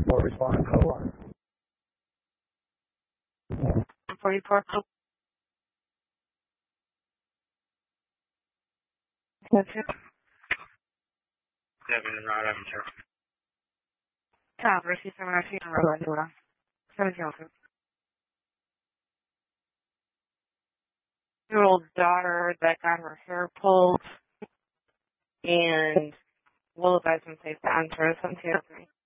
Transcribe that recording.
44 responding code line. 44 code. Devin Rod, I'm sure. Ciao, preciso una fine allora. Your old daughter that got her hair pulled and will advise him safe to answer something.